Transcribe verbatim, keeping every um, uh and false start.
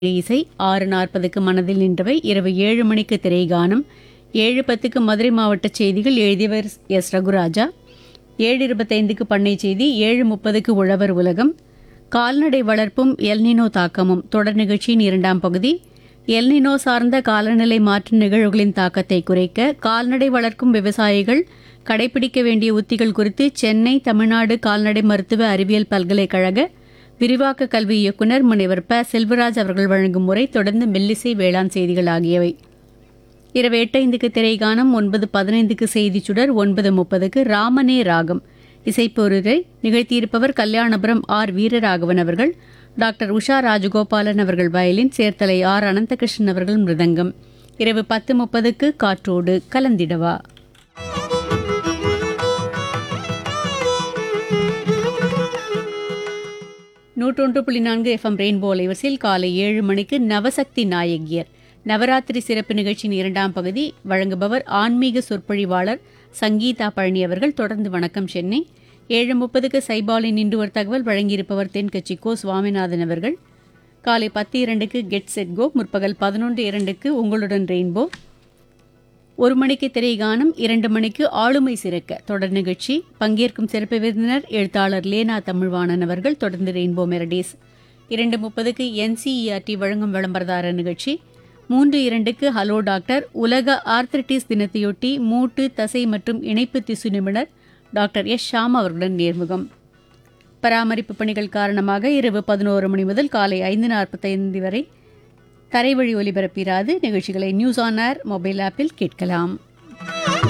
இசை ஆறு நாற்பதுக்கு மனதில் நின்றவை, இரவு ஏழு மணிக்கு திரைகானம், ஏழு பத்துக்கு மதுரை மாவட்ட செய்திகள் எழுதியவர் எஸ் ரகுராஜா, ஏழு இருபத்தைந்துக்கு பண்ணை செய்தி, ஏழு முப்பதுக்கு உழவர் உலகம், கால்நடை வளர்ப்பும் எல்னினோ தாக்கமும் தொடர் நிகழ்ச்சியின் இரண்டாம் பகுதி. எல்னினோ சார்ந்த காலநிலை மாற்ற நிகழ்வுகளின் தாக்கத்தை குறைக்க கால்நடை வளர்க்கும் விவசாயிகள் கடைபிடிக்க வேண்டிய உத்திகள் குறித்து சென்னை தமிழ்நாடு கால்நடை மருத்துவ அறிவியல் பல்கலைக்கழக விரிவாக்க கல்வி இயக்குநர் முனைவர் ப செல்வராஜ் அவர்கள் வழங்கும் முறை, தொடர்ந்து மெல்லிசை வேளாண் செய்திகள் ஆகியவை. இரவு எட்டு ஐந்துக்கு திரைகானம், ஒன்பது பதினைந்துக்கு செய்திச் சுடர், ஒன்பது முப்பதுக்கு ராமனே ராகம் இசைப்பொருரை நிகழ்த்தியிருப்பவர் கல்யாணபுரம் ஆர் வீரராகவன் அவர்கள். டாக்டர் உஷா ராஜகோபாலன் அவர்கள் வயலின், சேர்த்தலை ஆர் அனந்தகிருஷ்ணன் அவர்கள் மிருதங்கம். இரவு பத்து முப்பதுக்கு காற்றோடு கலந்திடவா. நூற்றொன்று புள்ளி நான்கு எஃப்எம் ரெயின்போ அலைவரிசையில் காலை ஏழு மணிக்கு நவசக்தி நாயகியர் நவராத்திரி சிறப்பு நிகழ்ச்சியின் இரண்டாம் பகுதி. வழங்குபவர் ஆன்மீக சொற்பொழிவாளர் சங்கீதா பழனி அவர்கள். தொடர்ந்து வணக்கம் சென்னை. ஏழு முப்பதுக்கு சைபாலின் இன்று ஒரு தகவல் வழங்கியிருப்பவர் தென்கட்சி கோ சுவாமிநாதன் அவர்கள். காலை பத்து இரண்டுக்கு கெட் செட் கோ, முற்பகல் பதினொன்று இரண்டுக்கு உங்களுடன் ரெயின்போ, ஒரு மணிக்கு திரைகானம், இரண்டு மணிக்கு ஆளுமை சிறக்க தொடர் நிகழ்ச்சி. பங்கேற்கும் சிறப்பு விருந்தினர் எழுத்தாளர் லேனா தமிழ்வாணன் அவர்கள். தொடர்ந்து ரெயின்போ மெரடிஸ். இரண்டு முப்பதுக்கு என்சிஇஆர்டி வழங்கும் விளம்பரதார நிகழ்ச்சி. மூன்று இரண்டுக்கு ஹலோ டாக்டர், உலக ஆர்த்ரிட்டிஸ் தினத்தையொட்டி மூட்டு தசை மற்றும் இணைப்பு திசு நிபுணர் டாக்டர் எஸ் ஷாம் அவர்களுடன் நேர்முகம். பராமரிப்பு பணிகள் காரணமாக இரவு பதினோரு மணி முதல் காலை ஐந்து நாற்பத்தைந்து வரை தரைவழி ஒலிபரப்பிராது நிகழ்ச்சிகளை நியூஸ் ஆன் ஏர் மொபைல் ஆப்பில் கேட்கலாம்.